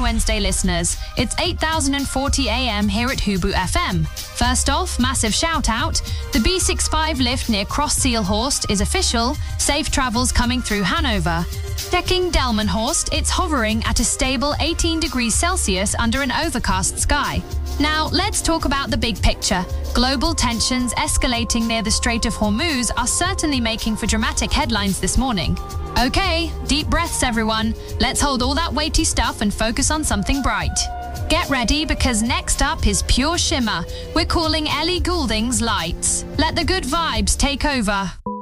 Wednesday listeners. It's 8,040 AM here at Hubu FM. First off, massive shout out. The B65 lift near Cross Seelhorst is official. Safe travels coming through Hanover. Checking Delmenhorst, it's hovering at a stable 18 degrees Celsius under an overcast sky. Now, let's talk about the big picture. Global tensions escalating near the Strait of Hormuz are certainly making for dramatic headlines this morning. Okay, deep breaths everyone. Let's hold all that weighty stuff and focus on something bright. Get ready because next up is pure shimmer. We're calling Ellie Goulding's Lights. Let the good vibes take over.